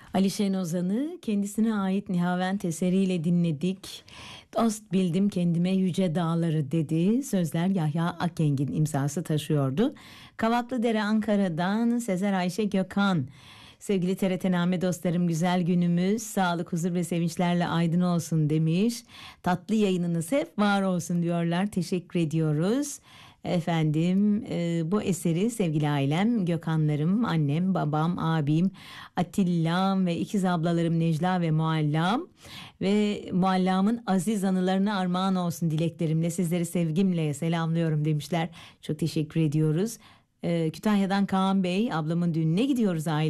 Ali Şenozan'ı kendisine ait Nihavent eseriyle dinledik. Dost bildim kendime yüce dağları dedi. Sözler Yahya Akgeng'in imzası taşıyordu. Kavaklıdere Ankara'dan Sezer Ayşe Gökhan. Sevgili TRT-Name dostlarım, güzel günümüz sağlık, huzur ve sevinçlerle aydın olsun demiş. Tatlı yayınınız hep var olsun diyorlar. Teşekkür ediyoruz. Efendim bu eseri sevgili ailem, Gökhanlarım, annem, babam, abim, Atilla'm ve ikiz ablalarım Necla ve Muallam ve Muallam'ın aziz anılarına armağan olsun dileklerimle sizleri sevgimle selamlıyorum demişler. Çok teşekkür ediyoruz. Kütahya'dan Kaan Bey, ablamın düğününe gidiyoruz aile.